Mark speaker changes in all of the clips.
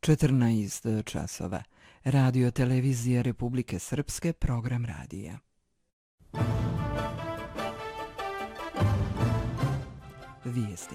Speaker 1: 14 časova. Radio televizija Republike Srpske, program radija. Vijesti.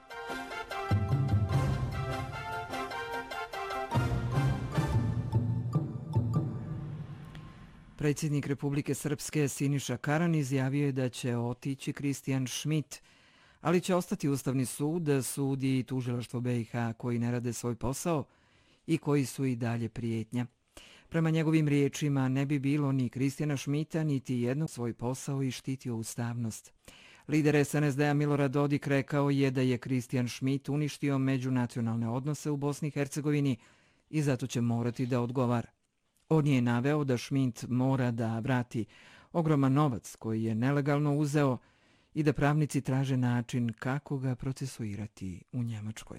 Speaker 1: Predsjednik Republike Srpske Siniša Karan izjavio je da će otići Kristijan Šmit, ali će ostati Ustavni sud, sudi i tužilaštvo BiH koji ne rade svoj posao i koji su i dalje prijetnja. Prema njegovim riječima ne bi bilo ni Kristijana Šmita niti jednog svoj posao i štitio ustavnost. Lider SNSD-a Milorad Dodik rekao je da je Kristijan Šmit uništio međunacionalne odnose u Bosni i Hercegovini i zato će morati da odgovara. On je naveo da Šmit mora da vrati ogroman novac koji je nelegalno uzeo i da pravnici traže način kako ga procesuirati u Njemačkoj.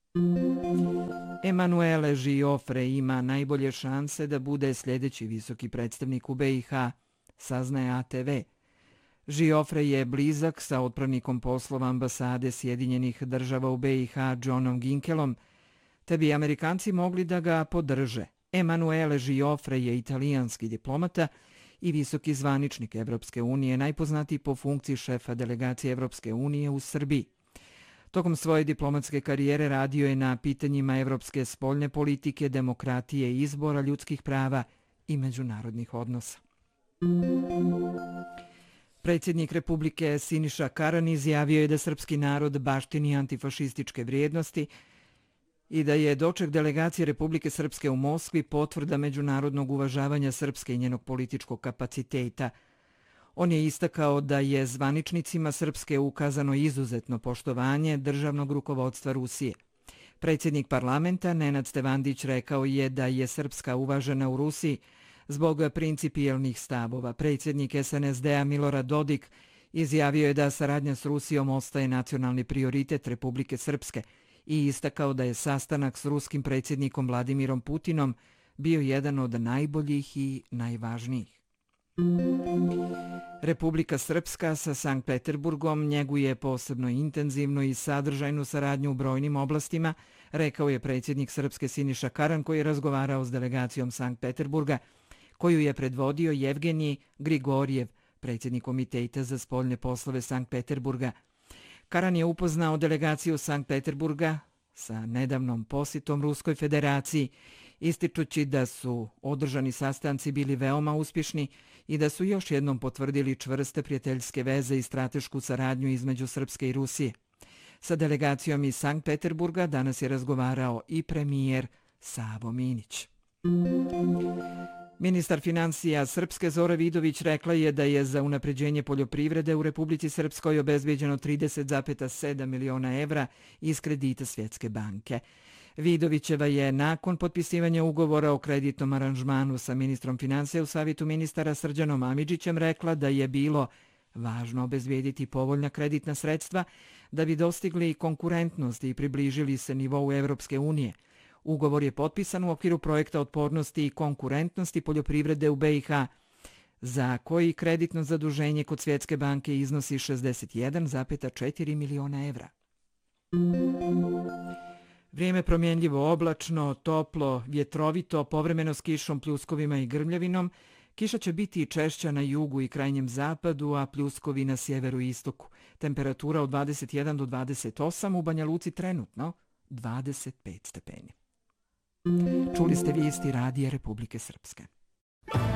Speaker 1: Emanuele Žiofre ima najbolje šanse da bude sljedeći visoki predstavnik u BiH, saznaje ATV. Žiofre je blizak sa otpravnikom poslova ambasade Sjedinjenih država u BiH Johnom Ginkelom, te bi Amerikanci mogli da ga podrže. Emanuele Žiofre je italijanski diplomata i visoki zvaničnik Evropske unije, najpoznatiji po funkciji šefa delegacije Evropske unije u Srbiji. Tokom svoje diplomatske karijere radio je na pitanjima evropske spoljne politike, demokratije, izbora ljudskih prava i međunarodnih odnosa. Predsjednik Republike Siniša Karan izjavio je da srpski narod baštini antifašističke vrijednosti i da je doček delegacije Republike Srpske u Moskvi potvrda međunarodnog uvažavanja Srpske i njenog političkog kapaciteta. On je istakao da je zvaničnicima Srpske ukazano izuzetno poštovanje državnog rukovodstva Rusije. Predsjednik parlamenta Nenad Stevandić rekao je da je Srpska uvažena u Rusiji zbog principijelnih stavova. Predsjednik SNSD-a Milorad Dodik izjavio je da saradnja s Rusijom ostaje nacionalni prioritet Republike Srpske i istakao da je sastanak s ruskim predsjednikom Vladimirom Putinom bio jedan od najboljih i najvažnijih. Republika Srpska sa Sankt Peterburgom njeguje posebno intenzivnu i sadržajnu saradnju u brojnim oblastima, rekao je predsjednik Srpske Siniša Karan koji je razgovarao s delegacijom Sankt Peterburga, koju je predvodio Jevgenij Grigorjev, predsjednik Komiteta za spoljne poslove Sankt Peterburga. Karan je upoznao delegaciju Sankt Peterburga sa nedavnom posjetom Ruskoj federaciji, ističući da su održani sastanci bili veoma uspješni i da su još jednom potvrdili čvrste prijateljske veze i stratešku saradnju između Srpske i Rusije. Sa delegacijom iz Sankt Peterburga danas je razgovarao i premijer Savo Minić. Ministar financija Srpske Zora Vidović rekla je da je za unapređenje poljoprivrede u Republici Srpskoj obezbeđeno 30,7 miliona evra iz kredita Svjetske banke. Vidovićeva je nakon potpisivanja ugovora o kreditnom aranžmanu sa ministrom financija u Savjetu ministara Srđanom Amidžićem rekla da je bilo važno obezbediti povoljna kreditna sredstva da bi dostigli konkurentnost i približili se nivou Evropske unije. Ugovor je potpisan u okviru projekta otpornosti i konkurentnosti poljoprivrede u BiH, za koji kreditno zaduženje kod Svjetske banke iznosi 61,4 miliona evra. Vrijeme promjenljivo oblačno, toplo, vjetrovito, povremeno s kišom, pljuskovima i grmljavinom. Kiša će biti češća na jugu i krajnjem zapadu, a pljuskovi na sjeveru i istoku. Temperatura od 21 do 28, u Banja Luci trenutno 25 stepeni. Čuli ste vijesti Radija Republike Srpske.